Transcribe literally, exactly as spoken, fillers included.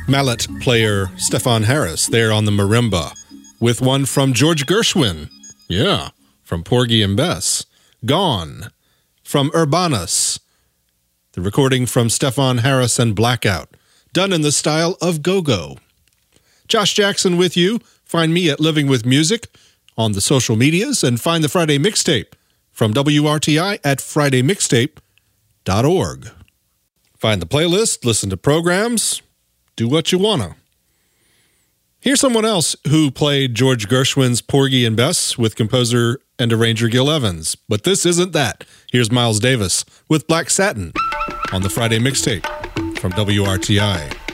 mallet player Stefan Harris there on the marimba, with one from George Gershwin. Yeah, from Porgy and Bess. Gone, from Urbanus. The recording from Stefan Harris and Blackout, done in the style of go-go. Josh Jackson with you. Find me at Living with Music on the social medias, and find the Friday Mixtape from W R T I at friday mixtape dot org. Find the playlist, listen to programs, do what you wanna. Here's someone else who played George Gershwin's Porgy and Bess with composer and arranger Gil Evans, but this isn't that. Here's Miles Davis with Black Satin on the Friday Mixtape from W R T I.